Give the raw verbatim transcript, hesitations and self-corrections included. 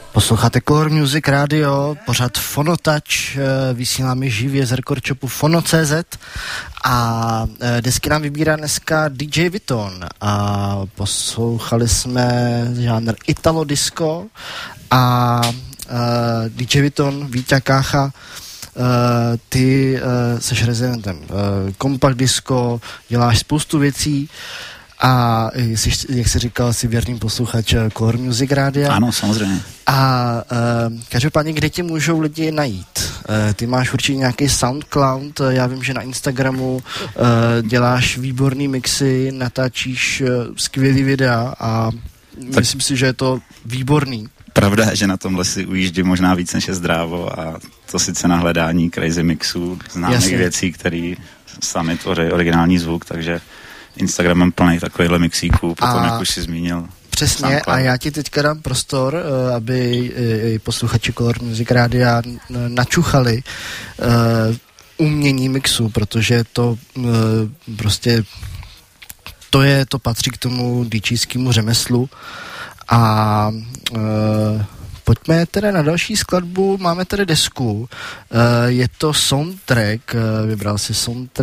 Posloucháte Color Music Radio, pořad Fonotouch, vysíláme živě z record shopu fono tečka cé zet a desky nám vybírá dneska dý džej Viton a poslouchali jsme žánr Italo Disco a dý džej Viton, Víťa Kácha, Uh, ty uh, seš rezidentem uh, Compact Disco, děláš spoustu věcí a jsi, jak jsi říkal, jsi věrný posluchač Color Music Rádia. Ano, samozřejmě. A uh, každopádně, kde tě můžou lidi najít? Uh, ty máš určitě nějaký SoundCloud, já vím, že na Instagramu uh, děláš výborný mixy, natáčíš uh, skvělý videa a tak myslím si, že je to výborný. Pravda je, že na tomhle si ujíždím možná víc než je zdrávo a to sice na hledání crazy mixů, známých Jasně. věcí, které sami tvoří originální zvuk, takže Instagram mám plný takovýhle mixíků, potom a jak už si zmínil. Přesně SoundCloud. A já ti teďka dám prostor, aby posluchači Color Music Rádia načuchali umění mixu, protože to prostě to je, to patří k tomu DJskému řemeslu. A uh, pojďme teda na další skladbu, máme tady desku, uh, je to soundtrack, uh, vybral si soundtrack